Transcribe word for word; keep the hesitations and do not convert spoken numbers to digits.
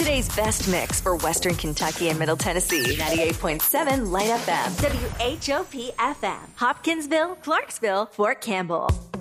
Today's best mix for Western Kentucky and Middle Tennessee. ninety-eight point seven Light F M. W H O P F M. Hopkinsville, Clarksville, Fort Campbell.